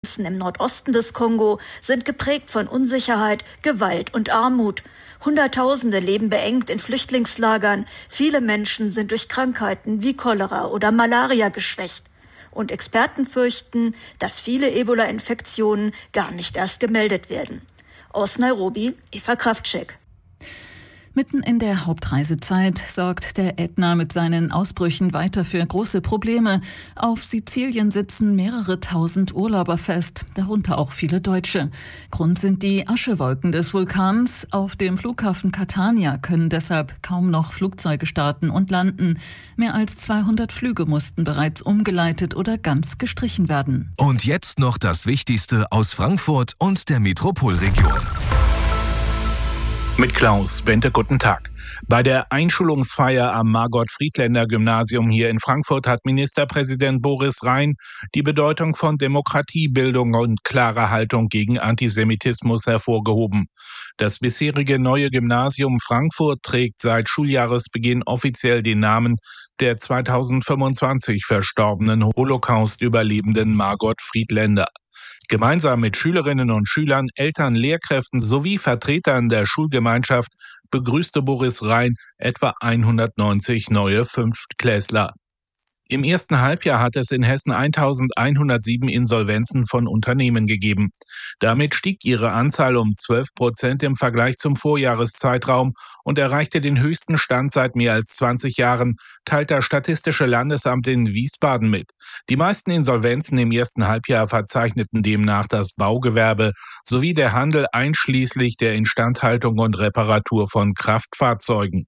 Im Nordosten des Kongo sind geprägt von Unsicherheit, Gewalt und Armut. Hunderttausende leben beengt in Flüchtlingslagern. Viele Menschen sind durch Krankheiten wie Cholera oder Malaria geschwächt. Und Experten fürchten, dass viele Ebola-Infektionen gar nicht erst gemeldet werden. Aus Nairobi, Eva Kraftschek. Mitten in der Hauptreisezeit sorgt der Ätna mit seinen Ausbrüchen weiter für große Probleme. Auf Sizilien sitzen mehrere tausend Urlauber fest, darunter auch viele Deutsche. Grund sind die Aschewolken des Vulkans. Auf dem Flughafen Catania können deshalb kaum noch Flugzeuge starten und landen. Mehr als 200 Flüge mussten bereits umgeleitet oder ganz gestrichen werden. Und jetzt noch das Wichtigste aus Frankfurt und der Metropolregion. Mit Klaus Bente, guten Tag. Bei der Einschulungsfeier am Margot-Friedländer-Gymnasium hier in Frankfurt hat Ministerpräsident Boris Rhein die Bedeutung von Demokratiebildung und klarer Haltung gegen Antisemitismus hervorgehoben. Das bisherige neue Gymnasium Frankfurt trägt seit Schuljahresbeginn offiziell den Namen der 2025 verstorbenen Holocaust-Überlebenden Margot Friedländer. Gemeinsam mit Schülerinnen und Schülern, Eltern, Lehrkräften sowie Vertretern der Schulgemeinschaft begrüßte Boris Rhein etwa 190 neue Fünftklässler. Im ersten Halbjahr hat es in Hessen 1107 Insolvenzen von Unternehmen gegeben. Damit stieg ihre Anzahl um 12% im Vergleich zum Vorjahreszeitraum und erreichte den höchsten Stand seit mehr als 20 Jahren, teilt das Statistische Landesamt in Wiesbaden mit. Die meisten Insolvenzen im ersten Halbjahr verzeichneten demnach das Baugewerbe sowie der Handel einschließlich der Instandhaltung und Reparatur von Kraftfahrzeugen.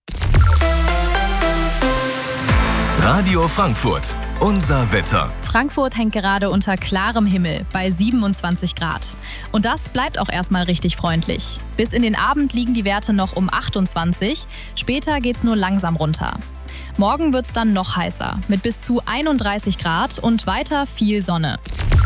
Radio Frankfurt, unser Wetter. Frankfurt hängt gerade unter klarem Himmel bei 27 Grad. Und das bleibt auch erstmal richtig freundlich. Bis in den Abend liegen die Werte noch um 28, später geht's nur langsam runter. Morgen wird's dann noch heißer, mit bis zu 31 Grad und weiter viel Sonne.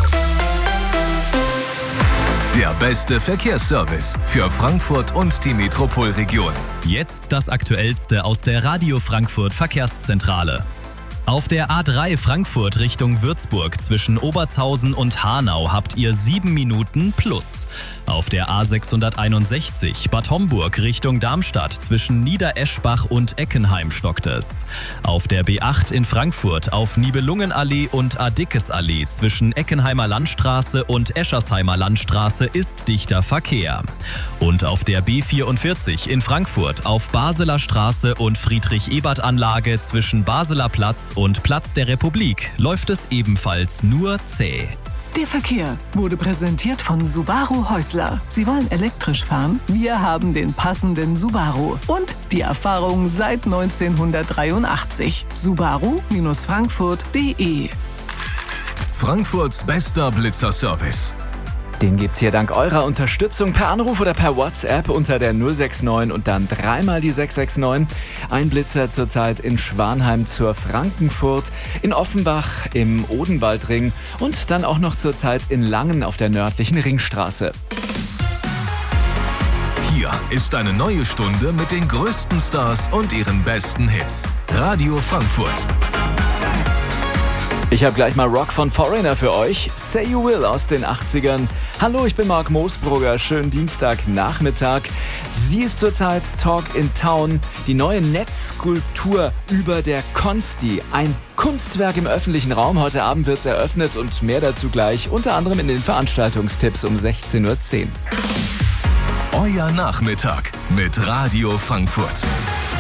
Der beste Verkehrsservice für Frankfurt und die Metropolregion. Jetzt das Aktuellste aus der Radio Frankfurt Verkehrszentrale. Auf der A3 Frankfurt Richtung Würzburg zwischen Obertshausen und Hanau habt ihr 7 Minuten plus. Auf der A661 Bad Homburg Richtung Darmstadt zwischen Niedereschbach und Eckenheim stockt es. Auf der B8 in Frankfurt auf Nibelungenallee und Adickesallee zwischen Eckenheimer Landstraße und Eschersheimer Landstraße ist dichter Verkehr. Und auf der B44 in Frankfurt auf Baseler Straße und Friedrich-Ebert-Anlage zwischen Baseler Platz und Platz der Republik läuft es ebenfalls nur zäh. Der Verkehr wurde präsentiert von Subaru Häusler. Sie wollen elektrisch fahren? Wir haben den passenden Subaru. Und die Erfahrung seit 1983. Subaru-Frankfurt.de. Frankfurts bester Blitzerservice. Den gibt's hier dank eurer Unterstützung per Anruf oder per WhatsApp unter der 069 und dann dreimal die 669. Ein Blitzer zurzeit in Schwanheim zur Frankenfurt, in Offenbach im Odenwaldring und dann auch noch zurzeit in Langen auf der nördlichen Ringstraße. Hier ist eine neue Stunde mit den größten Stars und ihren besten Hits. Radio Frankfurt. Ich habe gleich mal Rock von Foreigner für euch. Say You Will aus den 80ern. Hallo, ich bin Marc Moosbrugger. Schönen Dienstagnachmittag. Sie ist zurzeit Talk in Town. Die neue Netzskulptur über der Consti. Ein Kunstwerk im öffentlichen Raum. Heute Abend wird es eröffnet und mehr dazu gleich. Unter anderem in den Veranstaltungstipps um 16:10 Uhr. Euer Nachmittag mit Radio Frankfurt.